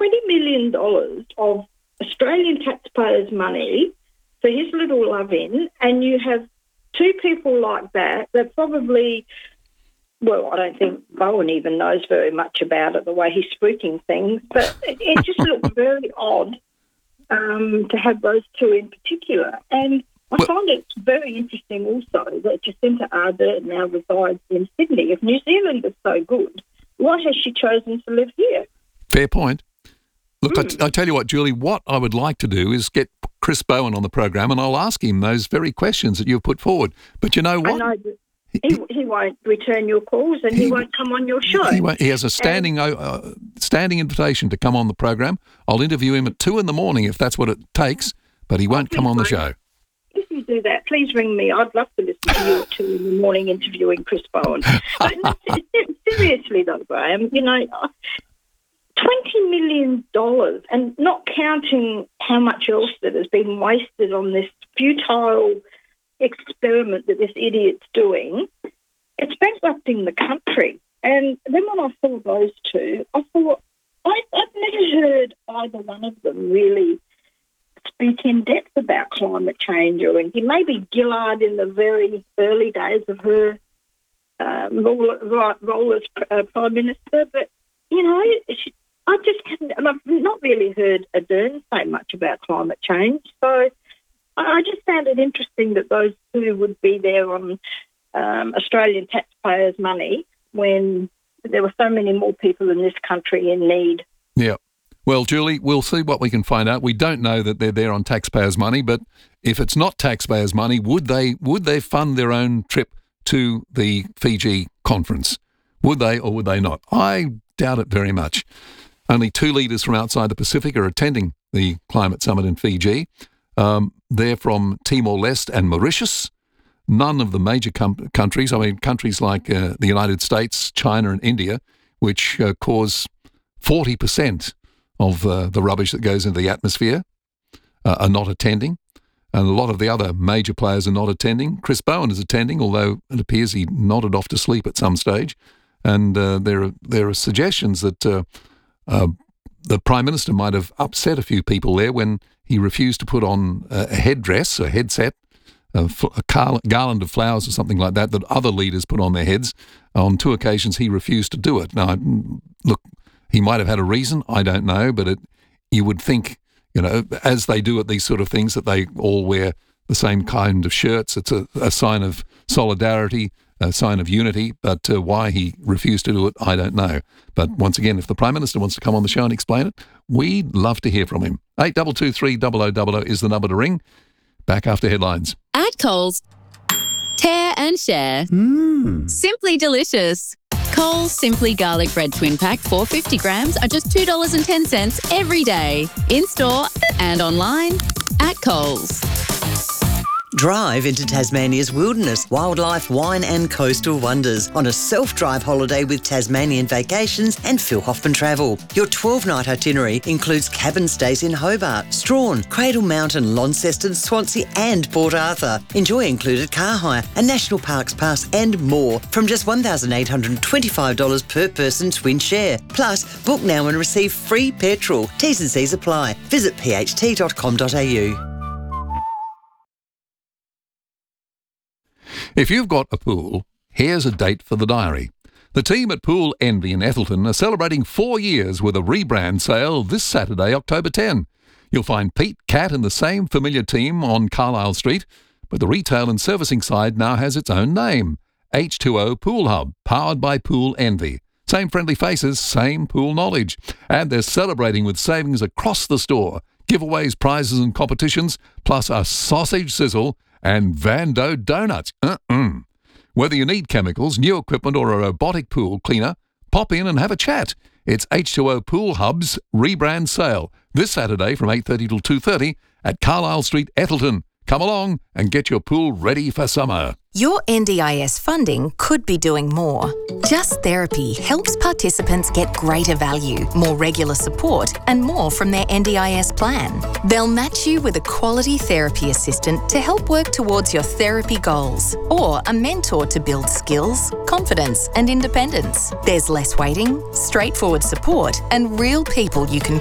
$20 million of Australian taxpayers' money for his little love-in, and you have two people like that probably, well, I don't think Bowen even knows very much about it, the way he's spruiking things, but it just looks very odd to have those two in particular. And I find it very interesting also that Jacinta Ardern now resides in Sydney. If New Zealand is so good, why has she chosen to live here? Fair point. Look, I tell you what, Julie, what I would like to do is get Chris Bowen on the program and I'll ask him those very questions that you've put forward. But you know what? I know he won't return your calls and he won't come on your show. He has a standing invitation to come on the program. I'll interview him at 2 a.m. if that's what it takes, but he won't come on the show. If you do that, please ring me. I'd love to listen to you at 2 a.m. interviewing Chris Bowen. But seriously though, Graham, you know, $20 million, and not counting how much else that has been wasted on this futile experiment that this idiot's doing, it's bankrupting the country. And then when I saw those two, I thought, I've never heard either one of them really speak in depth about climate change or anything. Maybe Gillard in the very early days of her role as Prime Minister, but, you know, I just haven't, and I've not really heard Ardern say much about climate change. So I just found it interesting that those two would be there on Australian taxpayers' money when there were so many more people in this country in need. Yeah. Well, Julie, we'll see what we can find out. We don't know that they're there on taxpayers' money, but if it's not taxpayers' money, would they fund their own trip to the Fiji conference? Would they or would they not? I doubt it very much. Only 2 leaders from outside the Pacific are attending the climate summit in Fiji. They're from Timor-Leste and Mauritius. None of the major countries, I mean, countries like the United States, China and India, which cause 40% of the rubbish that goes into the atmosphere, are not attending. And a lot of the other major players are not attending. Chris Bowen is attending, although it appears he nodded off to sleep at some stage. And there are suggestions that the Prime Minister might have upset a few people there when he refused to put on a headdress, a headset, a garland of flowers or something like that other leaders put on their heads. On 2 occasions, he refused to do it. Now, look, he might have had a reason, I don't know, but you would think, you know, as they do at these sort of things, that they all wear the same kind of shirts. It's a sign of solidarity, a sign of unity, but why he refused to do it, I don't know. But once again, if the Prime Minister wants to come on the show and explain it, we'd love to hear from him. 8223 0000 is the number to ring. Back after headlines. At Coles, tear and share. Simply delicious. Coles Simply Garlic Bread Twin Pack 450 grams are just $2.10 every day. In-store and online at Coles. Drive into Tasmania's wilderness, wildlife, wine and coastal wonders on a self-drive holiday with Tasmanian Vacations and Phil Hoffman Travel. Your 12-night itinerary includes cabin stays in Hobart, Strahan, Cradle Mountain, Launceston, Swansea and Port Arthur. Enjoy included car hire, a National Parks Pass and more from just $1,825 per person twin share. Plus, book now and receive free petrol. T's and C's apply. Visit pht.com.au. If you've got a pool, here's a date for the diary. The team at Pool Envy in Ethelton are celebrating 4 years with a rebrand sale this Saturday, October 10. You'll find Pete, Cat and the same familiar team on Carlisle Street, but the retail and servicing side now has its own name, H2O Pool Hub, powered by Pool Envy. Same friendly faces, same pool knowledge. And they're celebrating with savings across the store, giveaways, prizes and competitions, plus a sausage sizzle and Vando donuts. Whether you need chemicals, new equipment or a robotic pool cleaner, pop in and have a chat. It's H2O Pool Hub's rebrand sale this Saturday from 8:30 till 2:30 at Carlisle Street, Ethelton. Come along and get your pool ready for summer. Your NDIS funding could be doing more. Just Therapy helps participants get greater value, more regular support, and more from their NDIS plan. They'll match you with a quality therapy assistant to help work towards your therapy goals, or a mentor to build skills, confidence, and independence. There's less waiting, straightforward support, and real people you can